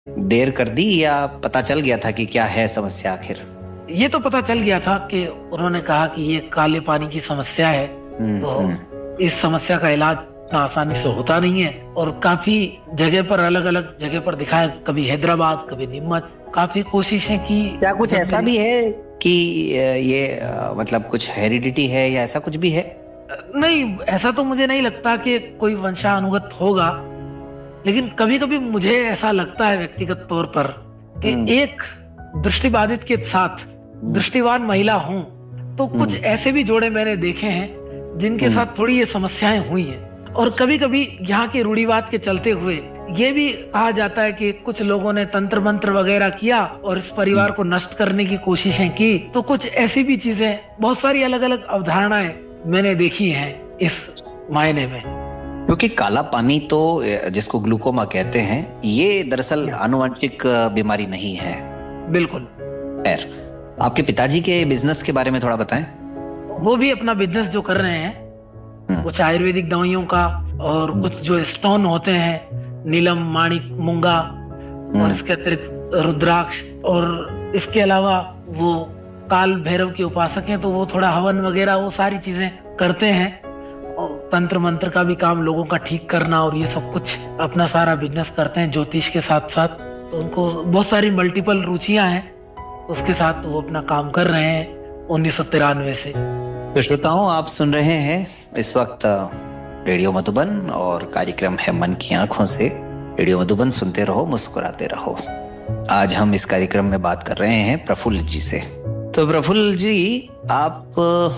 देर कर दी या पता चल गया था कि क्या है समस्या आखिर? ये तो पता चल गया था कि उन्होंने कहा कि ये काले पानी की समस्या है। हम्म। तो इस समस्या का इलाज इतना आसानी से होता नहीं है, और काफी जगह पर, अलग अलग जगह पर दिखाया, कभी हैदराबाद, कभी नीमच, काफी कोशिशें की। क्या कुछ जब ऐसा मेरी भी है कि ये मतलब कुछ हेरिडिटी है या ऐसा कुछ भी है? नहीं, ऐसा तो मुझे नहीं लगता कि कोई वंशानुगत होगा, लेकिन कभी कभी मुझे ऐसा लगता है व्यक्तिगत तौर पर कि हम्म। एक दृष्टिबाधित के साथ हम्म। दृष्टिवान महिला हूं, तो कुछ हम्म। ऐसे भी जोड़े मैंने देखे हैं जिनके हम्म। साथ थोड़ी ये समस्याएं हुई हैं। और कभी कभी यहाँ के रूढ़िवाद के चलते हुए ये भी कहा जाता है कि कुछ लोगों ने तंत्र मंत्र वगैरह किया और इस परिवार को नष्ट करने की कोशिशें की। तो कुछ ऐसी भी चीजें, बहुत सारी अलग अलग अवधारणाएं मैंने देखी हैं इस मायने में। क्योंकि काला पानी तो जिसको ग्लूकोमा कहते हैं, ये दरअसल या, आनुवंशिक बीमारी नहीं है। बिल्कुल। खैर, आपके पिताजी के बिजनेस के बारे में थोड़ा बताएं। वो भी अपना बिजनेस जो कर रहे हैं, हम्म। कुछ आयुर्वेदिक दवाइयों का, और हम्म। कुछ जो स्टोन होते हैं, नीलम, माणिक, मूंगा, और हम्म। इसके अतिरिक्त रुद्राक्ष, और इसके अलावा वो काल भैरव के उपासक हैं, तो वो थोड़ा हवन वगैरह वो सारी चीजें करते हैं। और तंत्र मंत्र का भी काम, लोगों का ठीक करना, और ये सब कुछ अपना सारा बिजनेस करते हैं ज्योतिष के साथ साथ। तो उनको बहुत सारी मल्टीपल रुचियां हैं, तो उसके साथ वो अपना काम कर रहे हैं 1993 से। तो श्रोताओं, आप सुन रहे हैं इस वक्त रेडियो मधुबन, और कार्यक्रम है मन की आंखों से। रेडियो मधुबन सुनते रहो, मुस्कुराते रहो। आज हम इस कार्यक्रम में बात कर रहे हैं प्रफुल्ल जी से। तो प्रफुल्ल जी, आप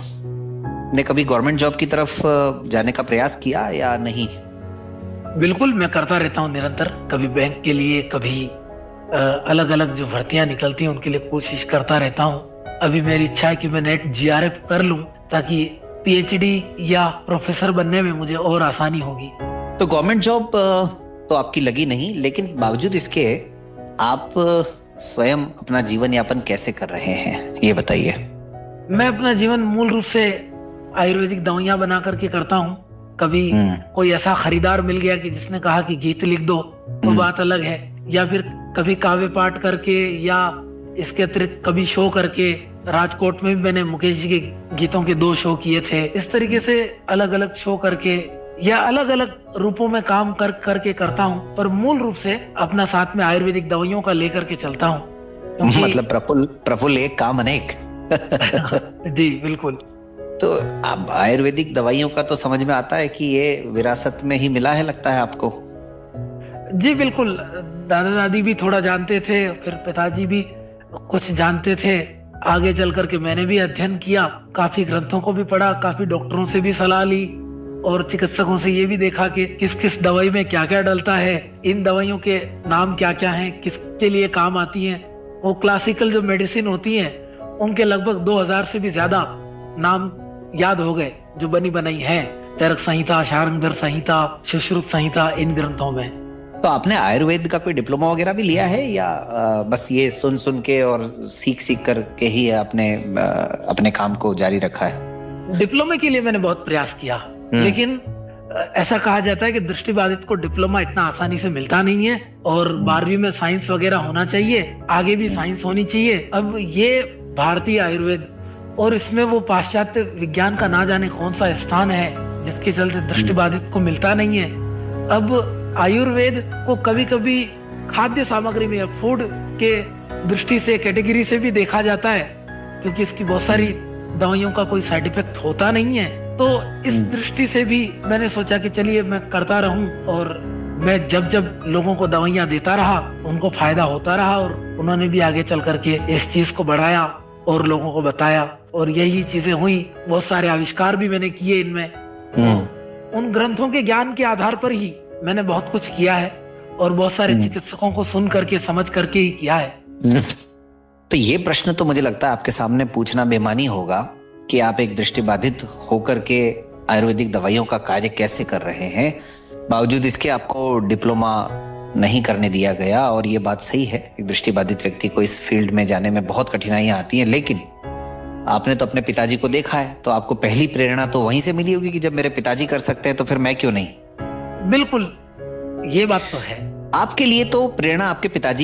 ने कभी गवर्नमेंट जॉब की तरफ जाने का प्रयास किया या नहीं? बिल्कुल, मैं करता रहता हूँ निरंतर, कभी बैंक के लिए, कभी अलग अलग जो भर्तियां निकलती हैं उनके लिए कोशिश करता रहता हूँ। अभी मेरी इच्छा है कि मैं नेट जीआरएफ कर लूं, ताकि पीएचडी या प्रोफेसर बनने में मुझे और आसानी होगी। तो गवर्नमेंट जॉब तो आपकी लगी नहीं, लेकिन बावजूद इसके आप स्वयं अपना जीवन यापन कैसे कर रहे हैं, ये बताइए। मैं अपना जीवन मूल रूप से आयुर्वेदिक दवाइयां बना करके करता हूँ। कभी हम्म। कोई ऐसा खरीदार मिल गया कि जिसने कहा कि गीत लिख दो, तो हम्म। बात अलग है। या फिर कभी काव्य पाठ करके, या इसके अतिरिक्त कभी शो करके। राजकोट में भी मैंने मुकेश जी के गीतों के 2 शो किए थे। इस तरीके से अलग अलग शो करके या अलग अलग रूपों में काम कर करके करता हूँ, पर मूल रूप से अपना साथ में आयुर्वेदिक दवाइयों का लेकर के चलता हूँ, क्योंकि मतलब प्रफुल्ल प्रफुल्ल एक काम अनेक। जी बिल्कुल। तो अब आयुर्वेदिक दवाइयों का तो समझ में आता है कि ये विरासत में ही मिला है, लगता है आपको। जी बिल्कुल, दादा दादी भी थोड़ा जानते थे, फिर पिताजी भी कुछ जानते थे। आगे चल करके मैंने भी अध्ययन किया, काफी ग्रंथों को भी पढ़ा, काफी डॉक्टरों से भी सलाह ली, और चिकित्सकों से ये भी देखा कि किस किस दवाई में क्या क्या डलता है, इन दवाइयों के नाम क्या क्या हैं, किसके लिए काम आती हैं। वो क्लासिकल जो मेडिसिन होती हैं, उनके लगभग 2000 से भी ज्यादा नाम याद हो गए, जो बनी बनाई है। चरक संहिता, शार्ंगधर संहिता, सुश्रुत संहिता, इन ग्रंथों में। तो आपने आयुर्वेद का कोई डिप्लोमा वगैरह भी लिया है, या बस ये सुन सुन के और सीख सीख कर के ही आपने अपने काम को जारी रखा है? डिप्लोमे के लिए मैंने बहुत प्रयास किया, लेकिन ऐसा कहा जाता है कि दृष्टिबाधित को डिप्लोमा इतना आसानी से मिलता नहीं है, और 12वीं में साइंस वगैरह होना चाहिए, आगे भी साइंस होनी चाहिए। अब ये भारतीय आयुर्वेद, और इसमें वो पाश्चात्य विज्ञान का ना जाने कौन सा स्थान है, जिसके चलते दृष्टिबाधित को मिलता नहीं है। अब आयुर्वेद को कभी कभी खाद्य सामग्री में या फूड के दृष्टि से, कैटेगरी से भी देखा जाता है, क्योंकि इसकी बहुत सारी दवाइयों का कोई साइड इफेक्ट होता नहीं है। तो इस दृष्टि से भी मैंने सोचा कि चलिए मैं करता रहूं, और मैं जब जब लोगों को दवाइयां देता रहा, उनको फायदा होता रहा, और उन्होंने भी आगे चल करके इस चीज को बढ़ाया और लोगों को बताया, और यही चीजें हुई। बहुत सारे आविष्कार भी मैंने किए इनमें। तो उन ग्रंथों के ज्ञान के आधार पर ही मैंने बहुत कुछ किया है, और बहुत सारे चिकित्सकों को सुन करके, समझ करके ही किया है। तो ये प्रश्न तो मुझे लगता है आपके सामने पूछना बेमानी होगा कि आप एक दृष्टिबाधित होकर के आयुर्वेदिक दवाइयों का कार्य कैसे कर रहे हैं, बावजूद इसके आपको डिप्लोमा नहीं करने दिया गया। और ये बात सही है, एक दृष्टिबाधित व्यक्ति को इस फील्ड में जाने में बहुत कठिनाइयां आती हैं, लेकिन आपने तो अपने पिताजी को देखा है, तो आपको पहली प्रेरणा तो वहीं से मिली होगी कि जब मेरे पिताजी कर सकते हैं तो फिर मैं क्यों नहीं। बिल्कुल, ये बात तो है। आपके लिए तो प्रेरणा आपके पिताजी